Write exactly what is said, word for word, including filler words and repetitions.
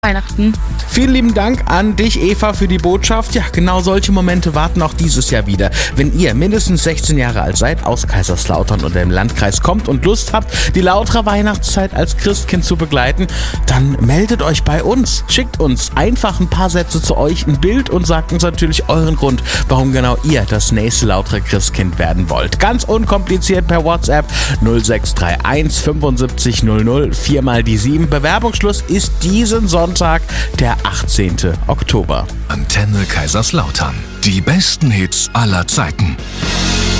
Weihnachten. Vielen lieben Dank an dich, Eva, für die Botschaft. Ja, genau solche Momente warten auch dieses Jahr wieder. Wenn ihr mindestens sechzehn Jahre alt seid, aus Kaiserslautern oder im Landkreis kommt und Lust habt, die Lauterer Weihnachtszeit als Christkind zu begleiten, dann meldet euch bei uns. Schickt uns einfach ein paar Sätze zu euch, ein Bild und sagt uns natürlich euren Grund, warum genau ihr das nächste Lauterer Christkind werden wollt. Ganz unkompliziert per WhatsApp null sechs drei eins fünfundsiebzig null null vier mal die sieben. Bewerbungsschluss ist diesen Sonntag, der achtzehnten Oktober. Antenne Kaiserslautern. Die besten Hits aller Zeiten.